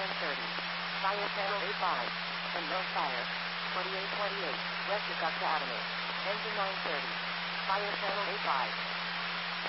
930. Fire channel 85. Unknown fire. 4828. West Augusta Avenue. Engine 930. Fire channel 85.